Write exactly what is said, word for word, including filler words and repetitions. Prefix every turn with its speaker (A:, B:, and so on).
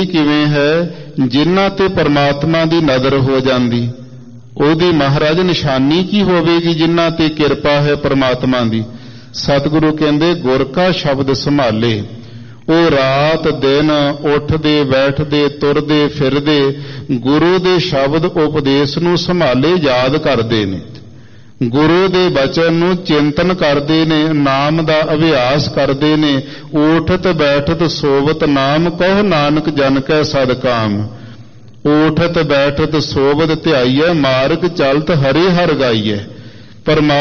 A: ਕਿਵੇਂ ਹੈ ਜਿਨ੍ਹਾਂ ਤੇ ਪਰਮਾਤਮਾ ਦੀ ਨਜ਼ਰ ਹੋ ਜਾਂਦੀ, ਉਹਦੀ ਮਹਾਰਾਜ ਨਿਸ਼ਾਨੀ ਕੀ ਹੋਵੇਗੀ ਜਿਨ੍ਹਾਂ ਤੇ ਕਿਰਪਾ ਹੈ ਪਰਮਾਤਮਾ ਦੀ। ਸਤਿਗੁਰੂ ਕਹਿੰਦੇ ਗੁਰ ਕਾ ਸ਼ਬਦ ਸੰਭਾਲੇ, ਉਹ ਰਾਤ ਦਿਨ ਉੱਠਦੇ ਬੈਠਦੇ ਤੁਰਦੇ ਫਿਰਦੇ ਗੁਰੂ ਦੇ ਸ਼ਬਦ ਉਪਦੇਸ਼ ਨੂੰ ਸੰਭਾਲੇ ਯਾਦ ਕਰਦੇ ਨੇ, ਗੁਰੂ ਦੇ ਬਚਨ ਨੂੰ ਚਿੰਤਨ ਕਰਦੇ ਨੇ, ਨਾਮ ਦਾ ਅਭਿਆਸ ਕਰਦੇ ਨੇ। ਊਠਤ ਬੈਠਤ ਸੋਵਤ ਨਾਮ ਕਹੋ ਨਾਨਕ ਜਨ ਕੈ ਸਦਕਾਮ। ਊਠਤ ਬੈਠਤ ਸੋਵਤ ਧਿਆਈਐ ਮਾਰਗ ਚਲਤ ਹਰੇ ਹਰ ਗਾਈਐ। ਪਰਮਾ